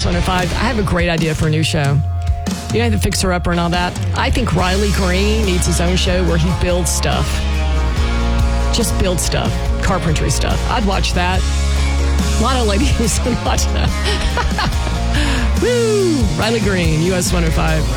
105. I have a great idea for a new show. You know, the Fixer Upper and all that. I think Riley Green needs his own show where he builds stuff. Just build stuff. Carpentry stuff. I'd watch that. A lot of ladies would watch that. Woo! Riley Green, US 105.